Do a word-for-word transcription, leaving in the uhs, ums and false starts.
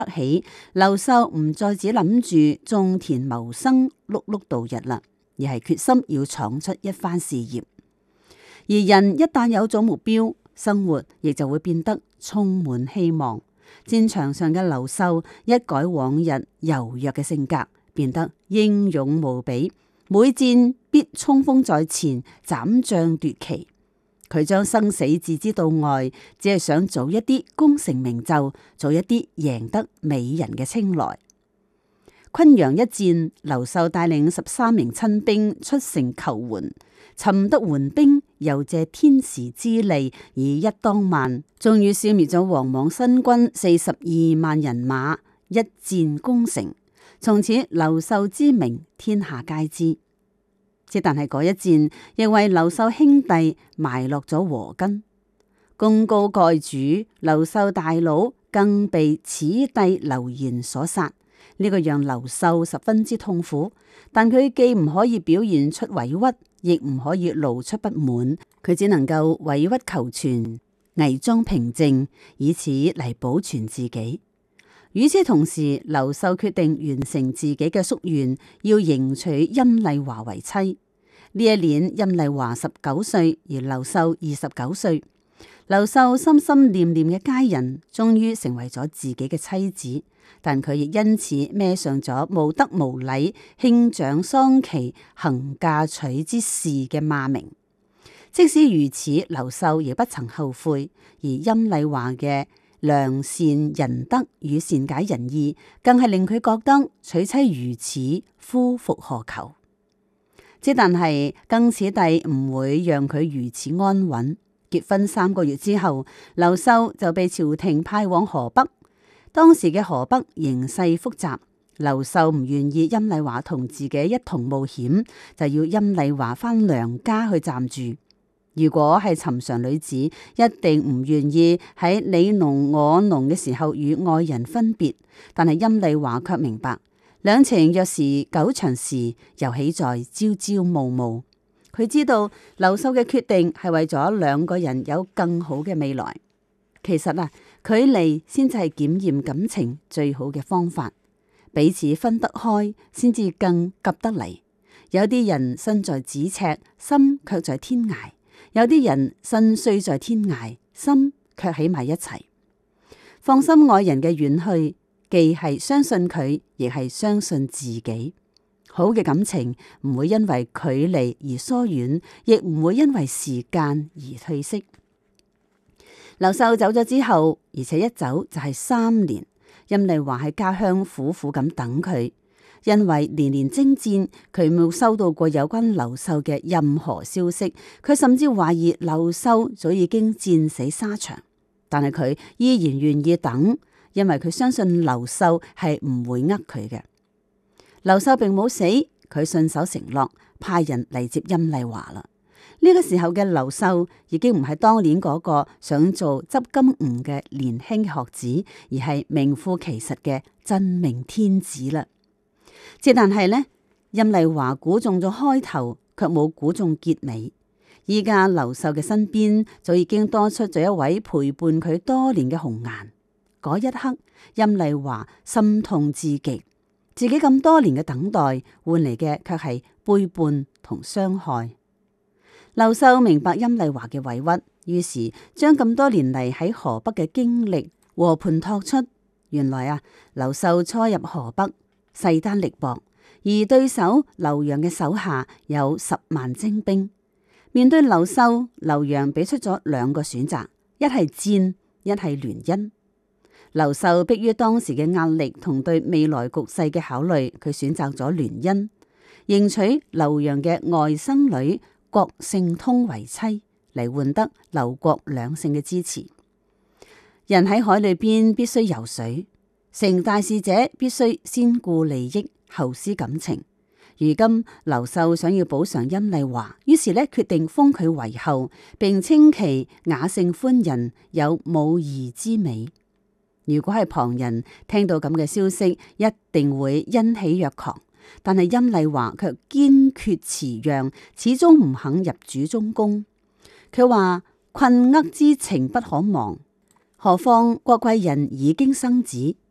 刻起，劉秀唔再只諗住種田謀生、碌碌度日啦，而係決心要闖出一番事業。而人一旦有咗目標，生活亦就會變得充滿希望。戰場上嘅劉秀一改往日柔弱嘅性格，變得英勇無比，每戰必衝鋒在前，斬將奪旗。佢將生死置之度外，只係想早一啲功成名就，早一啲贏得美人嘅青睞。昆陽一戰，劉秀帶領十三名親兵出城求援，尋得援兵，又借天時之利，以一當萬，終於消滅咗王莽新軍四十二萬人馬，一戰攻城。從此劉秀之名天下皆知。只但係嗰一戰，亦為劉秀兄弟埋落咗禍根。功高蓋主劉秀大佬更被此弟劉賢所殺，呢、這個讓劉秀十分之痛苦。但佢既唔可以表現出委屈，亦唔可以露出不滿，佢只能夠委曲求全，偽裝平靜，以此嚟保存自己。與此同時，劉秀決定完成自己嘅夙願，要迎娶陰麗華為妻。呢一年，陰麗華十九歲，而劉秀二十九歲。劉秀心心念念嘅佳人，終於成為咗自己嘅妻子，但佢亦因此孭上咗無德無禮、兄長喪期、行嫁娶之事嘅罵名。即使如此，劉秀亦不曾後悔，而陰麗華嘅良善仁德與善解人意，更係令佢覺得娶妻如此，夫復何求？之但係更此弟唔會讓佢如此安穩。結婚三個月之後，劉秀就被朝廷派往河北。當時嘅河北形勢複雜，劉秀唔願意陰麗華同自己一同冒險，就要陰麗華返娘家去暫住。如果係尋常女子，一定唔願意喺你儂我儂嘅時候與愛人分別。但係陰麗華卻明白，兩情若是久長時，又豈在朝朝暮暮。佢知道劉秀嘅決定係為咗兩個人有更好嘅未來。其實啊，距離先至係檢驗感情最好嘅方法，彼此分得開，先至更急得嚟。有啲人身在咫尺，心卻在天涯。有啲人身雖在天涯，心卻喺埋一齊。放心愛人嘅遠去，既係相信佢，亦係相信自己。好嘅感情唔會因為距離而疏遠，亦唔會因為時間而褪色。劉秀走咗之後，而且一走就係三年，陰麗華喺家鄉苦苦咁等佢。因為年年征戰，佢冇收到過有關劉秀嘅任何消息，佢甚至懷疑劉秀早已經戰死沙場。但係佢依然願意等，因為佢相信劉秀係唔會呃佢嘅。劉秀並冇死，佢信守承諾，派人嚟接陰麗華啦。呢個時候嘅劉秀已經唔係當年嗰個想做執金吾嘅年輕學子，而係名副其實嘅真命天子啦。只但係呢，陰麗華估中咗開頭，卻冇估中結尾。依家劉秀嘅身邊就已經多出咗一位陪伴佢多年嘅紅顏。嗰一刻，陰麗華心痛至極，自己咁多年嘅等待換嚟嘅卻係背叛同傷害。劉秀明白陰麗華嘅委屈，於是將咁多年嚟喺河北嘅經歷和盤托出。原來啊，劉秀初入河北，勢單力薄，而對手劉陽嘅手下有十萬精兵。面對劉秀，劉陽俾出咗兩個選擇，一係戰，一係聯姻。劉秀迫於當時嘅壓力同對未來局勢嘅考慮，佢選擇咗聯姻，迎娶劉陽嘅外甥女郭聖通為妻，嚟換得劉郭兩姓嘅支持。人喺海裏邊必須游水，成大事者必須先顧利益，後思感情。如今劉秀想要補償陰麗華，於是咧決定封佢為後，並稱其雅性歡人，有母儀之美。如果係旁人聽到咁嘅消息，一定會欣喜若狂。但係陰麗華卻堅決辭讓，始終唔肯入主中宮。佢話困厄之情不可忘，何況郭貴人已經生子，